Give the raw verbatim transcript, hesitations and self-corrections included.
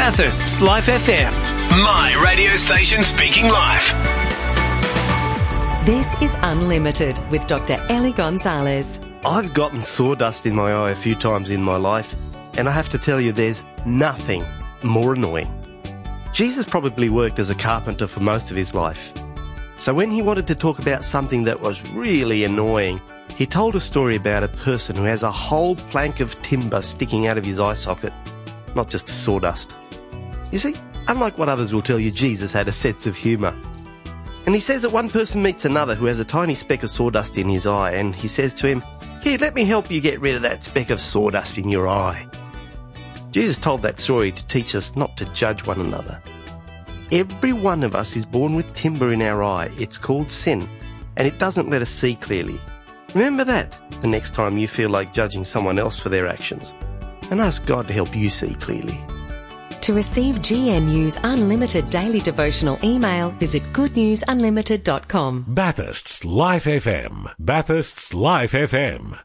Bathurst's Life F M. My radio station speaking life. This is Unlimited with Doctor Ellie Gonzalez. I've gotten sawdust in my eye a few times in my life, and I have to tell you there's nothing more annoying. Jesus probably worked as a carpenter for most of his life. So when he wanted to talk about something that was really annoying, he told a story about a person who has a whole plank of timber sticking out of his eye socket, not just sawdust. You see, unlike what others will tell you, Jesus had a sense of humour. And he says that one person meets another who has a tiny speck of sawdust in his eye, and he says to him, "Here, let me help you get rid of that speck of sawdust in your eye." Jesus told that story to teach us not to judge one another. Every one of us is born with timber in our eye. It's called sin, and it doesn't let us see clearly. Remember that the next time you feel like judging someone else for their actions, and ask God to help you see clearly. To receive G N U's unlimited daily devotional email, visit good news unlimited dot com. Bathurst's Life F M. Bathurst's Life F M.